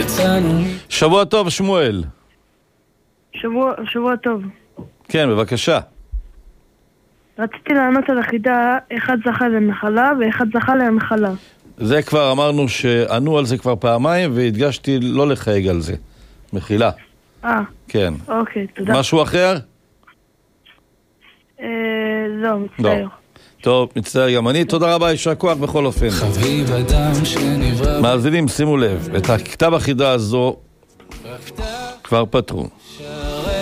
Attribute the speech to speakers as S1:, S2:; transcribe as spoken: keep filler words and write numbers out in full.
S1: שבוע טוב, שמואל.
S2: שבוע, שבוע טוב.
S1: כן, בבקשה.
S2: רציתי לענות על החידה, אחד זכה לנחלה ואחד זכה להנחלה.
S1: זה כבר אמרנו שענו על זה כבר פעמיים, והדגשתי לא לחייג על זה. מחילה.
S2: אה.
S1: כן.
S2: אוקיי, תודה.
S1: משהו אחר?
S2: אה, לא, מצטער.
S1: לא. טוב, מצטער גם אני. תודה רבה, יישר כוח בכל אופן.
S3: חביב אדם שנברא.
S1: מאזינים, שימו לב, את הכתב החידה הזו כבר פתרו.